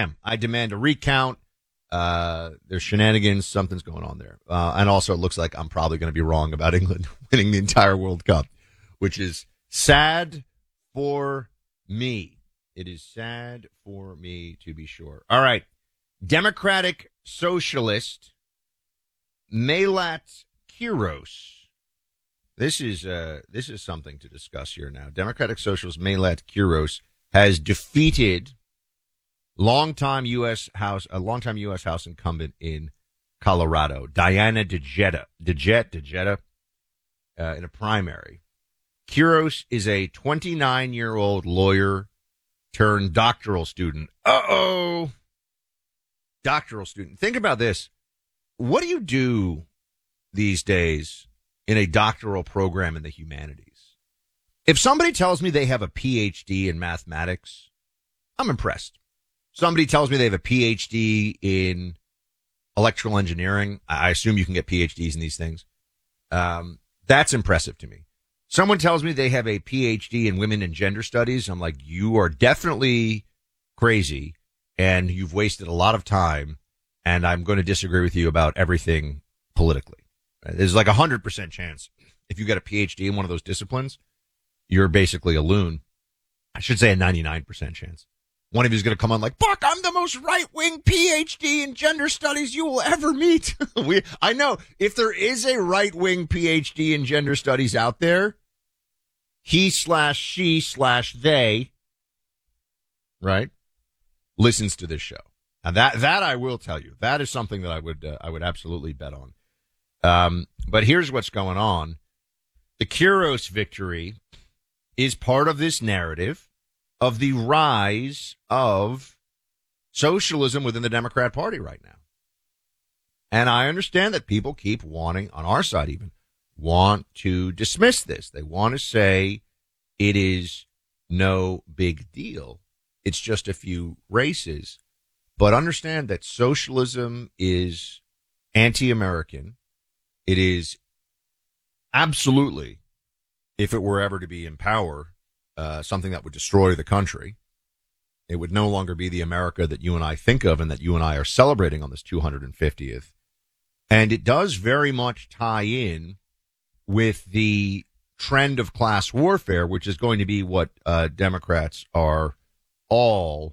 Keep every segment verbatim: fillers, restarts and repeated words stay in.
am. I demand a recount. Uh, there's shenanigans. Something's going on there. Uh, and also it looks like I'm probably going to be wrong about England winning the entire World Cup, which is sad for me. It is sad for me, to be sure. All right. Democratic Socialist Melat Kiros. This is uh, this is something to discuss here now. Democratic Socialist Melat Kiros has defeated longtime U S. House, a longtime U S. House incumbent in Colorado, Diana DeJetta, DeJet, DeJetta, uh, in a primary. Kiros is a twenty-nine-year-old lawyer turned doctoral student. Uh-oh. Doctoral student. Think about this. What do you do these days in a doctoral program in the humanities? If somebody tells me they have a P H D in mathematics, I'm impressed. Somebody tells me they have a P H D in electrical engineering. I assume you can get P H Ds in these things. Um, that's impressive to me. Someone tells me they have a P H D in women and gender studies. I'm like, you are definitely crazy and you've wasted a lot of time, and I'm going to disagree with you about everything politically. There's like a hundred percent chance if you get a P H D in one of those disciplines, you're basically a loon. I should say a ninety-nine percent chance. One of you is going to come on like, Buck, I'm the most right-wing P H D in gender studies you will ever meet. we, I know if there is a right-wing P H D in gender studies out there, he slash she slash they, right, listens to this show. And that, that I will tell you, that is something that I would, uh, I would absolutely bet on. Um, but here's what's going on. The Kiros victory is part of this narrative of the rise of socialism within the Democrat Party right now. And I understand that people keep wanting, on our side even, want to dismiss this. They want to say it is no big deal. It's just a few races. But understand that socialism is anti-American. It is absolutely, if it were ever to be in power, uh, something that would destroy the country. It would no longer be the America that you and I think of and that you and I are celebrating on this two hundred fiftieth. And it does very much tie in with the trend of class warfare, which is going to be what uh, Democrats are all,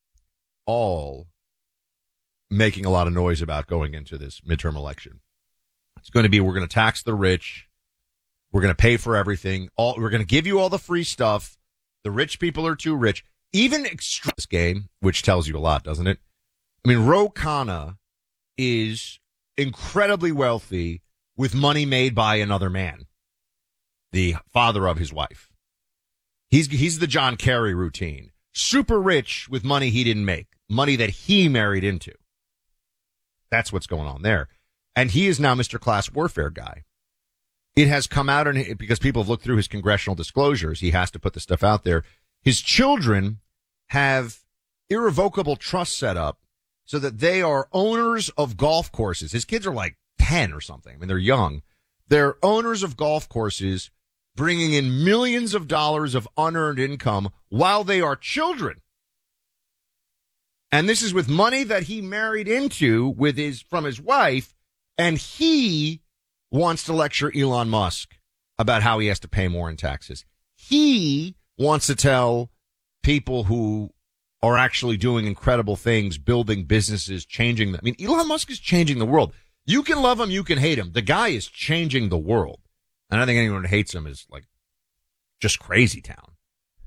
all making a lot of noise about going into this midterm election. It's going to be, we're going to tax the rich. We're going to pay for everything. All we're going to give you all the free stuff. The rich people are too rich. Even extra this game, which tells you a lot, doesn't it? I mean, Ro Khanna is incredibly wealthy with money made by another man, the father of his wife. He's he's the John Kerry routine. Super rich with money he didn't make, money that he married into. That's what's going on there. And he is now Mister Class Warfare guy. It has come out, and because people have looked through his congressional disclosures, he has to put the stuff out there. His children have irrevocable trust set up so that they are owners of golf courses. His kids are like ten or something. I mean, they're young. They're owners of golf courses, bringing in millions of dollars of unearned income while they are children. And this is with money that he married into with his from his wife, and he wants to lecture Elon Musk about how he has to pay more in taxes. He wants to tell people who are actually doing incredible things, building businesses, changing them. I mean, Elon Musk is changing the world. You can love him, you can hate him. The guy is changing the world. And I think anyone who hates him is like just crazy town.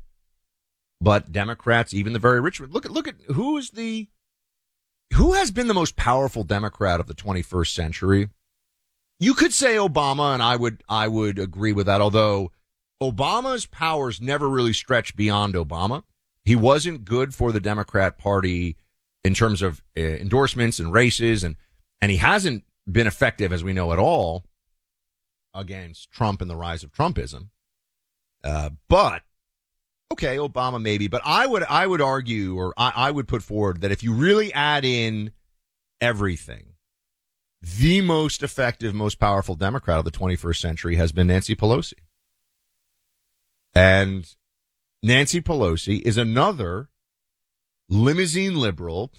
But Democrats, even the very rich, look at look at who is the who has been the most powerful Democrat of the twenty-first century. You could say Obama, and I would I would agree with that, although Obama's powers never really stretched beyond Obama. He wasn't good for the Democrat Party in terms of uh, endorsements and races, and, and he hasn't been effective, as we know, at all against Trump and the rise of Trumpism. Uh, but, okay, Obama maybe, but I would I would argue, or I, I would put forward that if you really add in everything, the most effective, most powerful Democrat of the twenty-first century has been Nancy Pelosi. And Nancy Pelosi is another limousine liberal